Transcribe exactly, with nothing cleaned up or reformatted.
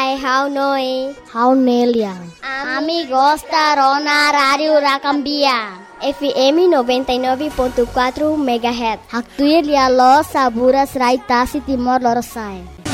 Hai, how noi? How Nelia. Ami gostaram na Rádio Racambia. F M noventa e nove ponto quatro megahertz. Haktuir lia lo saburas raitasi Timor Leste.